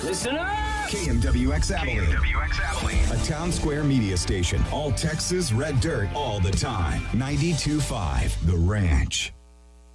Listen up! KMWX Abilene. KMWX Abilene. A town square media station. All Texas red dirt all the time. 92.5 The Ranch.